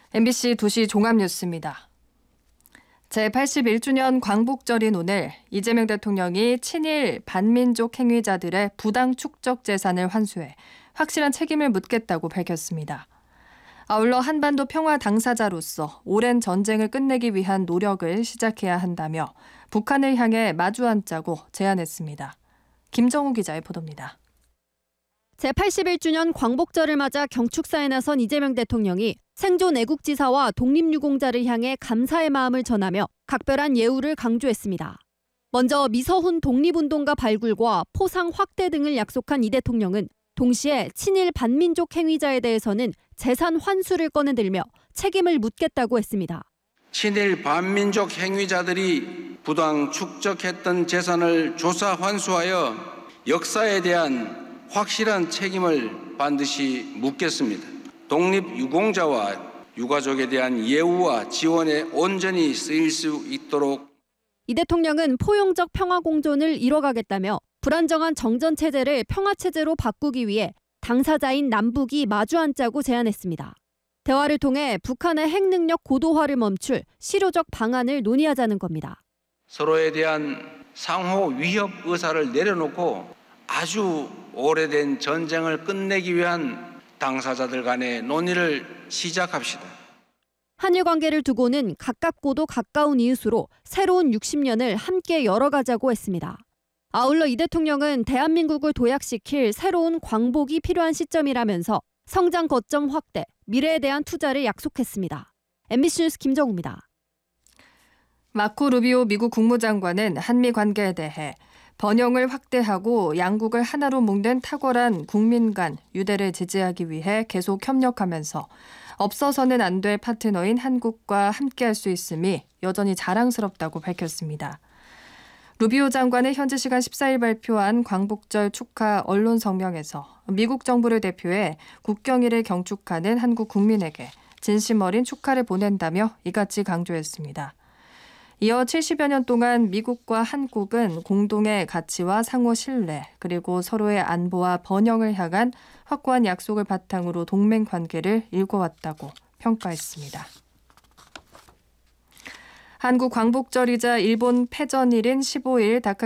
MBC 2시 종합뉴스입니다. 제81주년 광복절인 오늘 이재명 대통령이 친일 반민족 행위자들의 부당 축적 재산을 환수해 확실한 책임을 묻겠다고 밝혔습니다. 아울러 한반도 평화 당사자로서 오랜 전쟁을 끝내기 위한 노력을 시작해야 한다며 북한을 향해 마주 앉자고 제안했습니다. 김정우 기자의 보도입니다. 제81주년 광복절을 맞아 경축사에 나선 이재명 대통령이 생존 애국지사와 독립유공자를 향해 감사의 마음을 전하며 각별한 예우를 강조했습니다. 먼저 미서훈 독립운동가 발굴과 포상 확대 등을 약속한 이 대통령은 동시에 친일 반민족 행위자에 대해서는 재산 환수를 꺼내들며 책임을 묻겠다고 했습니다. 친일 반민족 행위자들이 부당 축적했던 재산을 조사 환수하여 역사에 대한 확실한 책임을 반드시 묻겠습니다. 독립유공자와 유가족에 대한 예우와 지원에 온전히 쓰일 수 있도록. 이 대통령은 포용적 평화공존을 이뤄가겠다며 불안정한 정전체제를 평화체제로 바꾸기 위해 당사자인 남북이 마주 앉자고 제안했습니다. 대화를 통해 북한의 핵능력 고도화를 멈출 실효적 방안을 논의하자는 겁니다. 서로에 대한 상호 위협 의사를 내려놓고 아주 오래된 전쟁을 끝내기 위한 당사자들 간의 논의를 시작합시다. 한일 관계를 두고는 가깝고도 가까운 이웃으로 새로운 60년을 함께 열어가자고 했습니다. 아울러 이 대통령은 대한민국을 도약시킬 새로운 광복이 필요한 시점이라면서 성장 거점 확대, 미래에 대한 투자를 약속했습니다. MBC 뉴스 김정우입니다. 마코 루비오 미국 국무장관은 한미 관계에 대해 번영을 확대하고 양국을 하나로 묶는 탁월한 국민 간 유대를 지지하기 위해 계속 협력하면서 없어서는 안 될 파트너인 한국과 함께할 수 있음이 여전히 자랑스럽다고 밝혔습니다. 루비오 장관은 현지 시간 14일 발표한 광복절 축하 언론 성명에서 미국 정부를 대표해 국경일을 경축하는 한국 국민에게 진심 어린 축하를 보낸다며 이같이 강조했습니다. 이어 70여 년 동안 미국과 한국은 공동의 가치와 상호 신뢰 그리고 서로의 안보와 번영을 향한 확고한 약속을 바탕으로 동맹 관계를 일궈왔다고 평가했습니다. 한국 광복절이자 일본 패전일인 15일